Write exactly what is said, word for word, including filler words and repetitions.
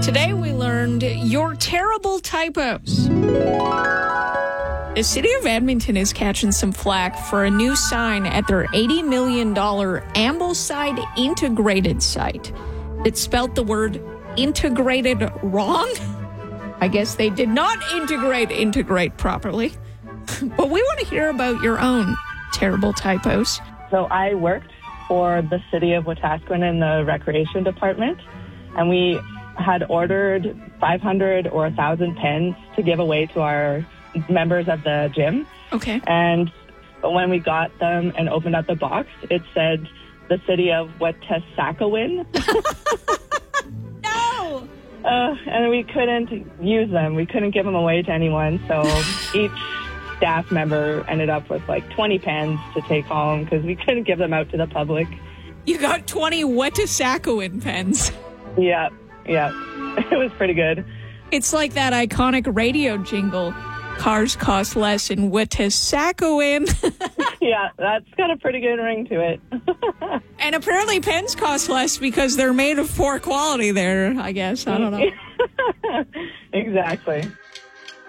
Today we learned your terrible typos. The city of Edmonton is catching some flack for a new sign at their eighty million dollars Ambleside integrated site that spelt the word integrated wrong. I guess they did not integrate integrate properly. But we want to hear about your own terrible typos. So I worked for the city of Wetaskiwin in the recreation department, and we had ordered five hundred or one thousand pens to give away to our members of the gym. Okay. And when we got them and opened up the box, it said the city of Wetaskiwin. No! Uh, and we couldn't use them. We couldn't give them away to anyone. So each staff member ended up with like twenty pens to take home because we couldn't give them out to the public. You got twenty Wetaskiwin pens. Yeah, yeah. It was pretty good. It's like that iconic radio jingle. Cars cost less in Wetaskiwin. Yeah, that's got a pretty good ring to it. And apparently pens cost less because they're made of poor quality there, I guess. I don't know. Exactly.